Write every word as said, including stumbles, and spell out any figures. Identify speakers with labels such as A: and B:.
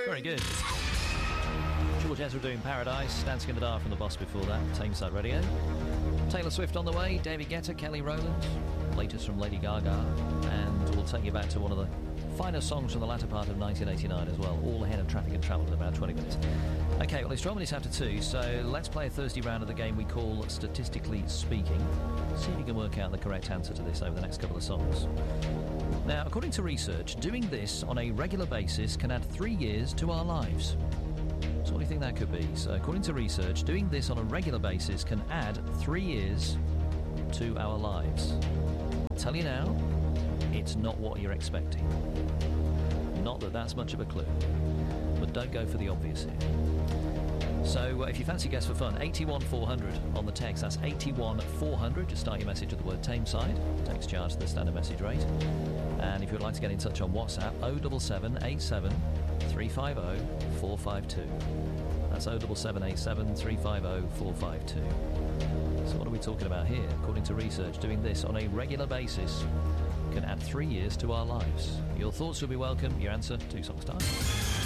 A: Very good. George Ezra doing Paradise, Dancing in the Dark from the Boss before that, Tameside Radio. Taylor Swift on the way, David Guetta, Kelly Rowland, latest from Lady Gaga, and we'll take you back to one of the finest songs from the latter part of nineteen eighty-nine as well, all ahead of Traffic and Travel in about twenty minutes. Okay, well, it's twelve minutes after two, so let's play a Thursday round of the game we call Statistically Speaking. See if you can work out the correct answer to this over the next couple of songs. Now, according to research, doing this on a regular basis can add three years to our lives. So what do you think that could be? So according to research, doing this on a regular basis can add three years to our lives. I'll tell you now, it's not what you're expecting. Not that that's much of a clue. But don't go for the obvious here. So uh, if you fancy guess for fun, eighty-one four hundred on the text. That's eighty-one four hundred. Just start your message with the word Tameside. Text charge to the standard message rate. And if you'd like to get in touch on WhatsApp, oh seven seven eight seven three five oh four five two. That's oh seven seven eight seven three five oh four five two. So what are we talking about here? According to research, doing this on a regular basis can add three years to our lives. Your thoughts will be welcome. Your answer, two songs time.